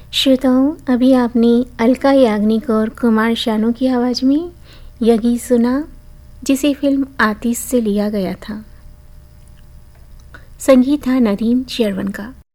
श्रोताओं, अभी आपने अलका याग्निक और कुमार शानू की आवाज़ में यह गीत सुना, जिसे फिल्म आतिश से लिया गया था। संगीत था नदीम श्रवण का।